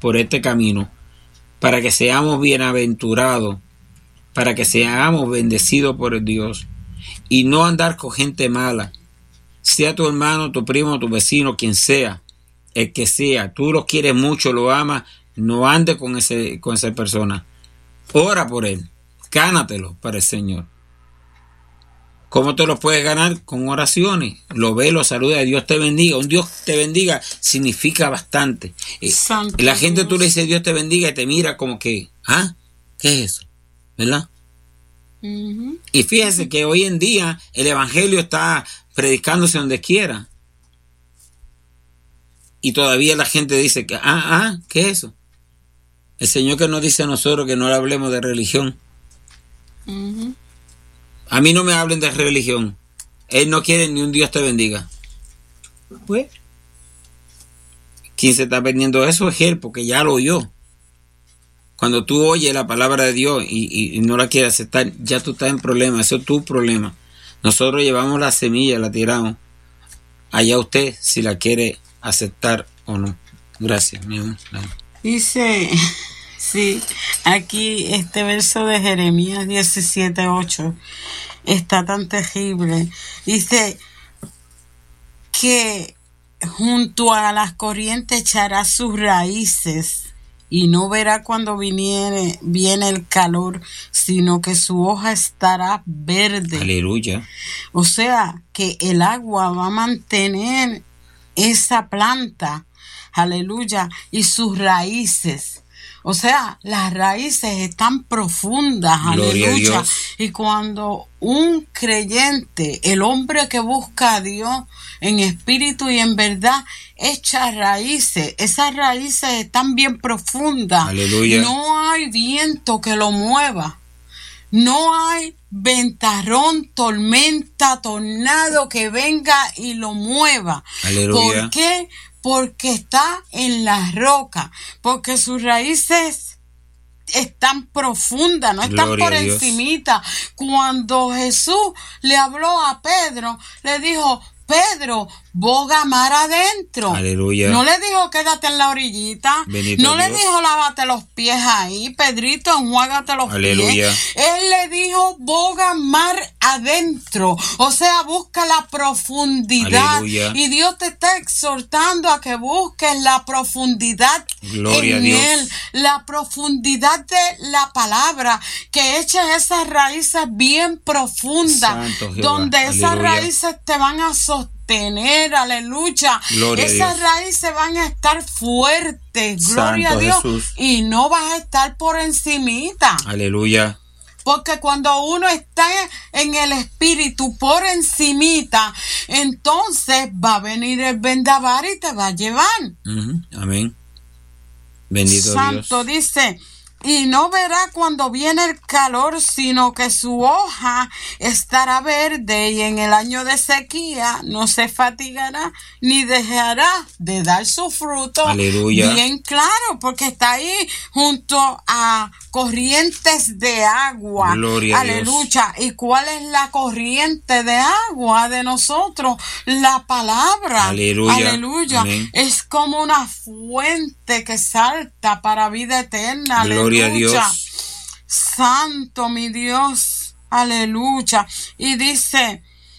por este camino, para que seamos bienaventurados, para que seamos bendecidos por el Dios, y no andar con gente mala, sea tu hermano, tu primo, tu vecino, quien sea, el que sea, tú lo quieres mucho, lo amas, no andes con esa persona. Ora por él, gánatelo para el Señor. ¿Cómo te lo puedes ganar? Con oraciones. Lo ve, lo saluda, Dios te bendiga. Un Dios te bendiga significa bastante. La gente Dios. Tú le dices Dios te bendiga y te mira como que, ¿qué es eso? ¿Verdad? Uh-huh. Y fíjese que hoy en día el evangelio está predicándose donde quiera. Y todavía la gente dice que, ¿qué es eso? El Señor que nos dice a nosotros que no le hablemos de religión. Uh-huh. A mí no me hablen de religión. Él no quiere ni un Dios te bendiga. Pues, quien se está perdiendo eso es él, porque ya lo oyó. Cuando tú oyes la palabra de Dios y no la quieres aceptar, ya tú estás en problema. Eso es tu problema. Nosotros llevamos la semilla, la tiramos. Allá usted si la quiere aceptar o no. Gracias, mi amor. Dice, sí, aquí este verso de Jeremías 17:8 está tan terrible. Dice que junto a las corrientes echará sus raíces y no verá cuando viene el calor, sino que su hoja estará verde. Aleluya. O sea, que el agua va a mantener esa planta, aleluya, y sus raíces. O sea, las raíces están profundas, aleluya. Y cuando un creyente, el hombre que busca a Dios en espíritu y en verdad, echa raíces, esas raíces están bien profundas. Aleluya. No hay viento que lo mueva. No hay ventarrón, tormenta, tornado que venga y lo mueva. Aleluya. ¿Por qué? Porque está en la roca, porque sus raíces están profundas, no están Gloria por encimita. Cuando Jesús le habló a Pedro, le dijo, Pedro, boga mar adentro. Aleluya. No le dijo quédate en la orillita. Bendito no Dios. Le dijo lávate los pies ahí, Pedrito, enjuágate los Aleluya. pies. Él le dijo boga mar adentro. O sea, busca la profundidad. Aleluya. Y Dios te está exhortando a que busques la profundidad. Gloria en a Dios. Él, la profundidad de la palabra, que eches esas raíces bien profundas, donde esas raíces te van a sostener, aleluya. Gloria esas raíces van a estar fuertes, gloria a Dios, Jesús. Y no vas a estar por encimita. Aleluya. Porque cuando uno está en el espíritu por encimita, entonces va a venir el vendaval y te va a llevar. Uh-huh. Amén. Bendito Santo Dios. dice, y no verá cuando viene el calor, sino que su hoja estará verde y en el año de sequía no se fatigará ni dejará de dar su fruto. Aleluya. Bien claro, porque está ahí junto a corrientes de agua. Gloria aleluya. A Dios. ¿Y cuál es la corriente de agua de nosotros? La palabra. Aleluya. Aleluya. Amén. Es como una fuente que salta para vida eterna. Gloria Aleluya. a Dios. Santo mi Dios. Aleluya. Y dice,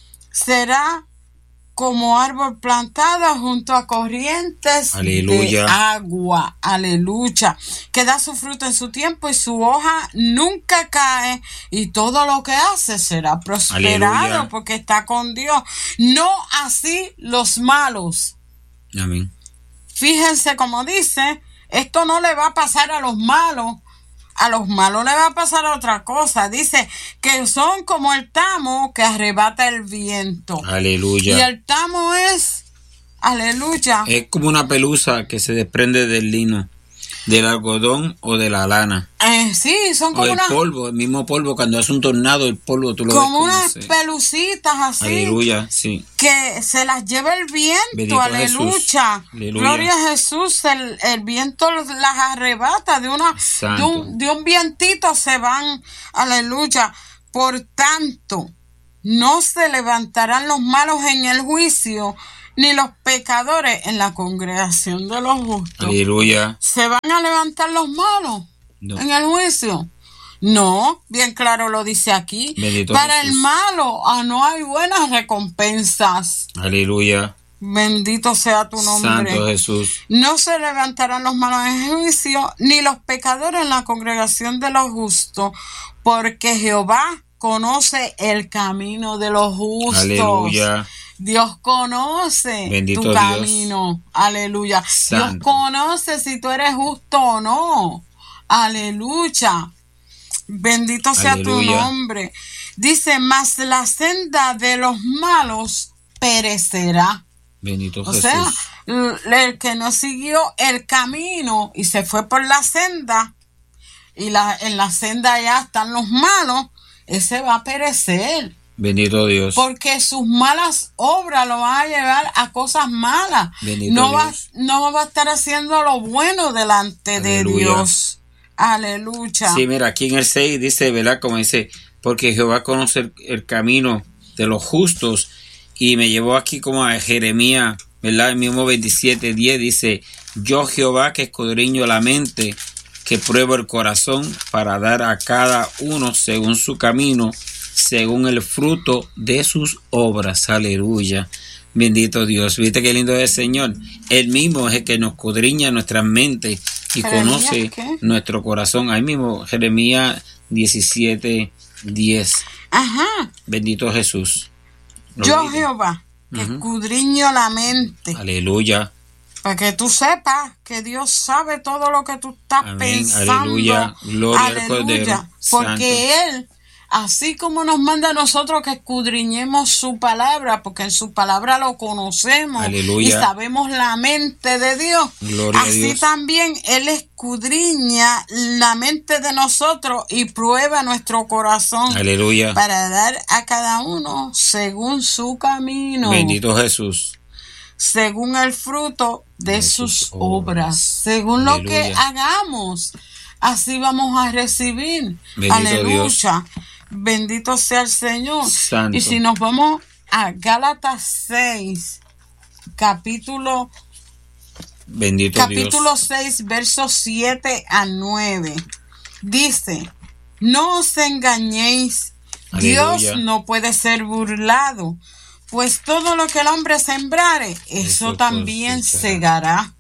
será como árbol plantado junto a corrientes Aleluya. de agua. Aleluya. Que da su fruto en su tiempo y su hoja nunca cae y todo lo que hace será prosperado. Aleluya. Porque está con Dios. No así los malos. Amén. Fíjense como dice, esto no le va a pasar a los malos. A los malos le va a pasar otra cosa. Dice que son como el tamo que arrebata el viento. Aleluya. Y el tamo es, aleluya. Es como una pelusa que se desprende del lino, del algodón o de la lana. Sí, son como o el polvo, el mismo polvo. Cuando hace un tornado, el polvo tú lo ves como unas pelucitas así. Aleluya, sí. Que se las lleva el viento. Bendito aleluya. Aleluya. Gloria a Jesús. El viento las arrebata de un vientito se van. Aleluya. Por tanto, no se levantarán los malos en el juicio, ni los pecadores en la congregación de los justos. Aleluya. ¿Se van a levantar los malos en el juicio? No, bien claro lo dice aquí. Bendito Para Jesús. el malo no hay buenas recompensas. Aleluya. Bendito sea tu nombre. Santo Jesús. No se levantarán los malos en el juicio, ni los pecadores en la congregación de los justos, porque Jehová conoce el camino de los justos. Aleluya. Dios conoce Bendito tu Dios. camino. Aleluya. Santo. Dios conoce si tú eres justo o no. Aleluya. Bendito sea tu Aleluya. nombre. Dice, mas la senda de los malos perecerá. Bendito O Jesús. sea, el que no siguió el camino y se fue por la senda, y en la senda ya están los malos, ese va a perecer. Bendito Dios. Porque sus malas obras lo van a llevar a cosas malas. Bendito no Dios. va a estar haciendo lo bueno delante de Aleluya. Dios. Aleluya. Sí, mira, aquí en el 6 dice, ¿verdad? Como dice, porque Jehová conoce el camino de los justos. Y me llevó aquí como a Jeremías, ¿verdad? El mismo 27:10 dice, yo Jehová que escudriño la mente, que pruebo el corazón para dar a cada uno según su camino, según el fruto de sus obras. Aleluya. Bendito Dios. ¿Viste qué lindo es el Señor? Él mismo es el que nos escudriña nuestras mentes y ¿Jeremías conoce qué? nuestro corazón. Ahí mismo, Jeremías 17:10. Ajá. Bendito Jesús. Lo Yo dice. Jehová, que Ujú. escudriño la mente. Aleluya. Para que tú sepas que Dios sabe todo lo que tú estás Amén. pensando. Aleluya. Gloria al Cordero. Porque Él, así como nos manda a nosotros que escudriñemos su palabra, porque en su palabra lo conocemos. Aleluya. Y sabemos la mente de Dios. Gloria a Así Dios. también Él escudriña la mente de nosotros y prueba nuestro corazón. Aleluya. Para dar a cada uno según su camino. Bendito Jesús. Según el fruto de sus obras, según lo que Aleluya. hagamos, así vamos a recibir. Bendito Aleluya. Bendito sea el Señor. Santo. Y si nos vamos a Gálatas 6, capítulo Bendito Dios. 6, versos 7 a 9, dice, no os engañéis, Aleluya. Dios no puede ser burlado, pues todo lo que el hombre sembrare, eso también cosechará. segará.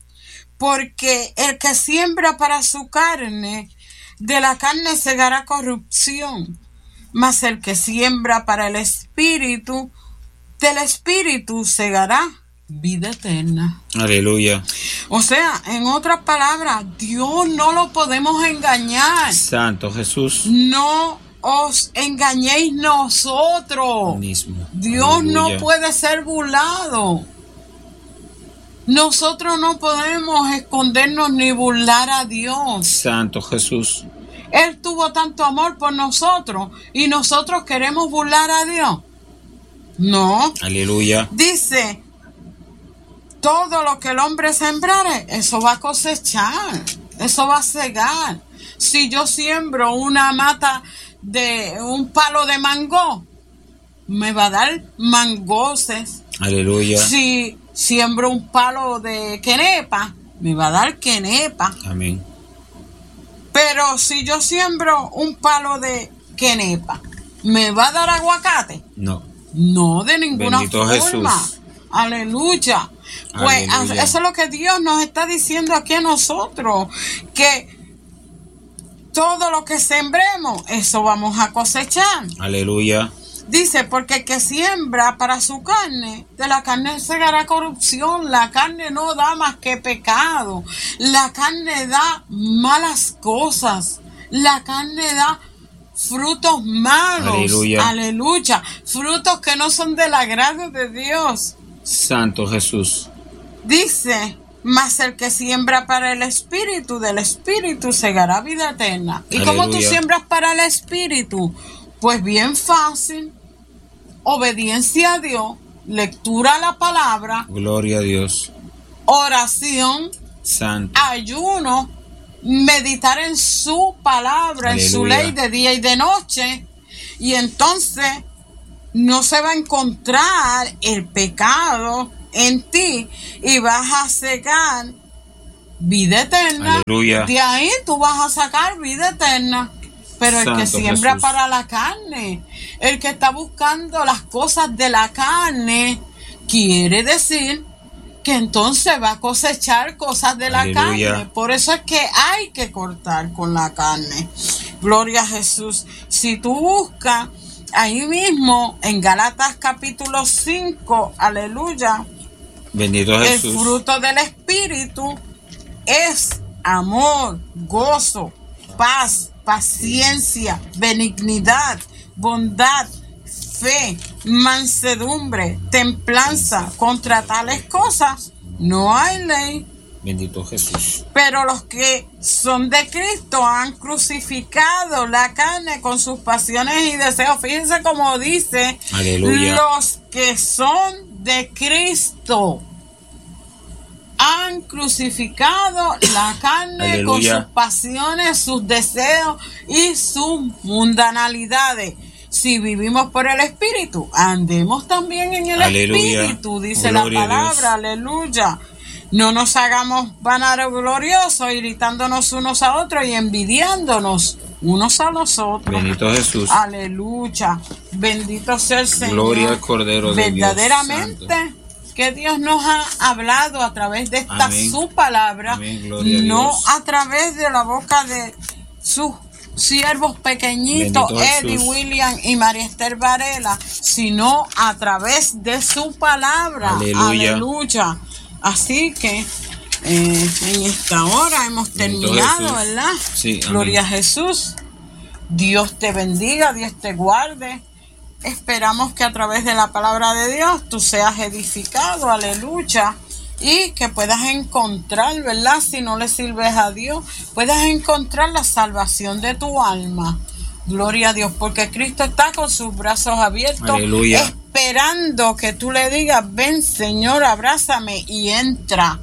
Porque el que siembra para su carne, de la carne segará corrupción, mas el que siembra para el espíritu, del espíritu segará vida eterna. Aleluya. O sea, en otras palabras, Dios no lo podemos engañar. Santo Jesús No os engañéis nosotros. mismo. Dios no Aleluya. puede ser burlado. Nosotros no podemos escondernos ni burlar a Dios. Santo Jesús. Él tuvo tanto amor por nosotros y nosotros queremos burlar a Dios. No. Aleluya. Dice, todo lo que el hombre sembrare, eso va a cosechar, eso va a cegar. Si yo siembro una mata de un palo de mango, me va a dar mangoses. Aleluya. Si siembro un palo de quenepa, me va a dar quenepa. Amén. Pero si yo siembro un palo de quenepa, ¿me va a dar aguacate? No. No, de ninguna Bendito forma. Jesús. Aleluya. Pues Aleluya. eso es lo que Dios nos está diciendo aquí a nosotros, que todo lo que sembremos, eso vamos a cosechar. Aleluya. Dice, porque el que siembra para su carne, de la carne segará corrupción. La carne no da más que pecado. La carne da malas cosas. La carne da frutos malos. Aleluya. Aleluya. Frutos que no son del agrado de Dios. Santo Jesús. Dice, mas el que siembra para el espíritu, del espíritu segará vida eterna. ¿Y cómo tú Aleluya. siembras para el espíritu? Pues bien fácil, obediencia a Dios, lectura a la palabra, Gloria a Dios. oración, Santo. ayuno, meditar en su palabra, en su Aleluya. ley de día y de noche. Y entonces no se va a encontrar el pecado en ti y vas a cegar vida eterna. Aleluya. De ahí tú vas a sacar vida eterna. Pero el que Santo siembra Jesús. para la carne, el que está buscando las cosas de la carne, quiere decir que entonces va a cosechar cosas de la Aleluya. carne. Por eso es que hay que cortar con la carne. Gloria a Jesús. Si tú buscas ahí mismo en Gálatas capítulo 5, aleluya, Bendito el Jesús. fruto del Espíritu es amor, gozo, paz, paciencia, benignidad, bondad, fe, mansedumbre, templanza. Contra tales cosas no hay ley. Bendito Jesús. Pero los que son de Cristo han crucificado la carne con sus pasiones y deseos. Fíjense cómo dice, Aleluya. los que son de Cristo han crucificado la carne Aleluya. con sus pasiones, sus deseos y sus mundanalidades. Si vivimos por el Espíritu, andemos también en el Aleluya. Espíritu, dice Gloria la a Dios. palabra, aleluya. No nos hagamos vanagloriosos, irritándonos unos a otros y envidiándonos unos a los otros. Bendito Jesús. Aleluya. Bendito sea el Señor. Gloria al Cordero de Dios. Verdaderamente Santo. que Dios nos ha hablado a través de esta Amén. su palabra, Amén. Gloria a no Dios. a través de la boca de sus siervos pequeñitos, Bendito Eddie Jesús. William y María Esther Varela, sino a través de su palabra. Aleluya. Aleluya. Así que en esta hora hemos Bendito terminado, Jesús. ¿verdad? Sí, amén. Gloria a Jesús. Dios te bendiga, Dios te guarde. Esperamos que a través de la palabra de Dios tú seas edificado, aleluya, y que puedas encontrar, ¿verdad? Si no le sirves a Dios, puedas encontrar la salvación de tu alma. Gloria a Dios, porque Cristo está con sus brazos abiertos, Aleluya. esperando que tú le digas, ven Señor, abrázame y entra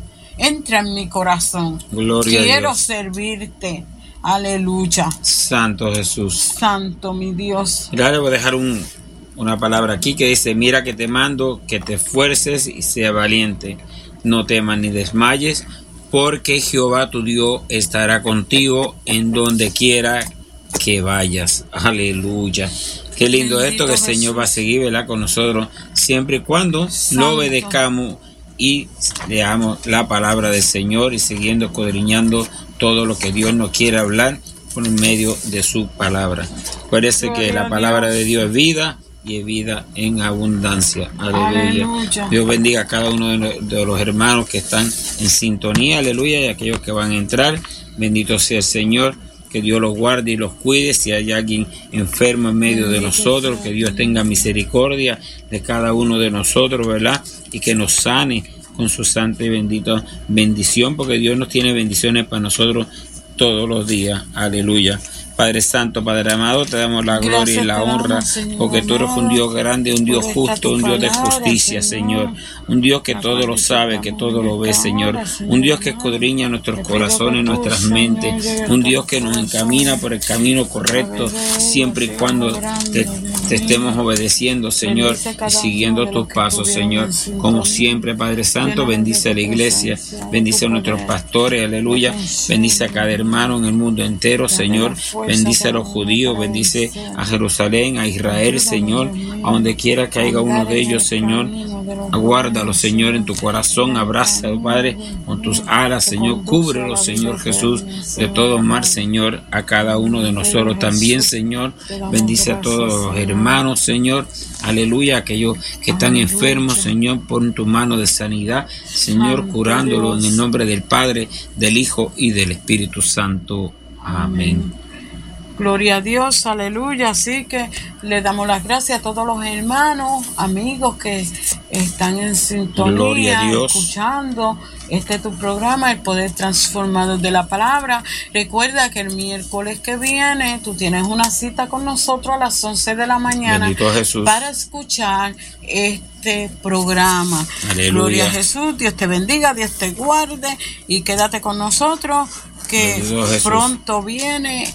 en mi corazón. Gloria a Quiero Dios. servirte. Aleluya. Santo Jesús. Santo mi Dios. Mira, le voy a dejar una palabra aquí que dice, mira que te mando, que te esfuerces y sea valiente. No temas ni desmayes, porque Jehová tu Dios estará contigo en donde quiera que vayas. Aleluya. Qué lindo Bendito esto, que el Señor Jesús. va a seguir, ¿verdad?, con nosotros, siempre y cuando Santo. lo obedezcamos y leamos la palabra del Señor y siguiendo escudriñando todo lo que Dios nos quiere hablar por medio de su palabra. Acuérdese que Gloria la a palabra Dios. de Dios es vida y es vida en abundancia. Aleluya. Aleluya. Dios bendiga a cada uno de los hermanos que están en sintonía. Aleluya. Y a aquellos que van a entrar. Bendito sea el Señor. Que Dios los guarde y los cuide. Si hay alguien enfermo en medio de nosotros, que Dios tenga misericordia de cada uno de nosotros, ¿verdad? Y que nos sane con su santa y bendita bendición, porque Dios nos tiene bendiciones para nosotros todos los días. Aleluya. Padre Santo, Padre amado, te damos la gloria y la honra, porque tú eres un Dios grande, un Dios justo, un Dios de justicia, Señor. Un Dios que todo lo sabe, que todo lo ve, Señor. Un Dios que escudriña nuestros corazones, nuestras mentes. Un Dios que nos encamina por el camino correcto, siempre y cuando te estemos obedeciendo, Señor, y siguiendo tus pasos, Señor. Como siempre, Padre Santo, bendice a la iglesia, bendice a nuestros pastores, aleluya. Bendice a cada hermano en el mundo entero, Señor. Bendice a los judíos, bendice a Jerusalén, a Israel, Señor, a donde quiera que haya uno de ellos, Señor. Aguárdalo, Señor, en tu corazón, abrázalo, Padre, con tus alas, Señor. Cúbrelo, Señor Jesús, de todo mal, Señor, a cada uno de nosotros también, Señor. Bendice a todos los hermanos, Señor. Aleluya, aquellos que están enfermos, Señor, pon tu mano de sanidad, Señor, curándolo en el nombre del Padre, del Hijo y del Espíritu Santo. Amén. Gloria a Dios, aleluya. Así que le damos las gracias a todos los hermanos, amigos que están en sintonía, Gloria a Dios. escuchando tu programa, El Poder Transformador de la Palabra. Recuerda que el miércoles que viene tú tienes una cita con nosotros a las 11 de la mañana. Bendito Jesús. Para escuchar este programa. Aleluya. Gloria a Jesús, Dios te bendiga, Dios te guarde y quédate con nosotros, que Bendito Jesús. pronto viene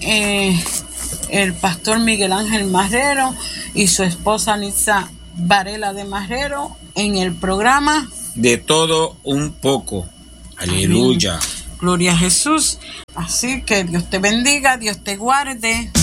el pastor Miguel Ángel Marrero y su esposa Nitza Varela de Marrero en el programa de todo un poco. Aleluya. Gloria a Jesús. Así que Dios te bendiga, Dios te guarde.